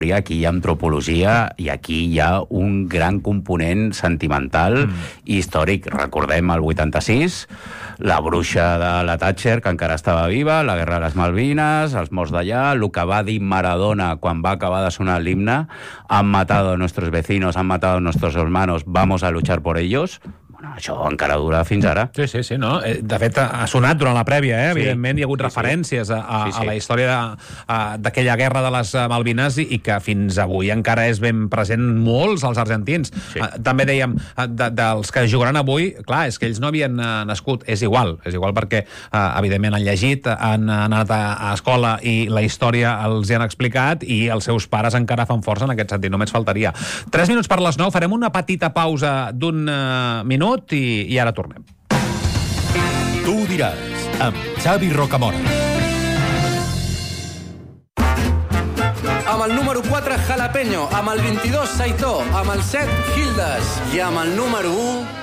aquí hi ha antropologia i aquí hi ha un gran component sentimental i històric. Recordem el 86, la bruixa de la Thatcher, que encara estava viva, la guerra de les Malvines, els morts d'allà, el que va dir Maradona quan va acabar de sonar l'himne: han matado a nuestros vecinos, han matado a nuestros hermanos, vamos a luchar por ellos. Bueno, això encara dura fins ara. Sí, no? De fet, ha sonat durant la prèvia, evidentment hi ha hagut referències a la història d'aquella guerra de les Malvines i que fins avui encara és ben present molts als argentins. També dèiem, dels que jugaran avui, clar, és que ells no havien nascut, és igual perquè, evidentment, han llegit, han anat a escola i la història els hi han explicat i els seus pares encara fan força en aquest sentit, només faltaria. 3 minuts per les 9, farem una petita pausa d'un minut i ara tornem. Tu ho diràs, amb Xavi Rocamora. Amb el número 4, Jalapeño. Amb el 22, Saitó. Amb el 7, Gildas. I amb el número 1...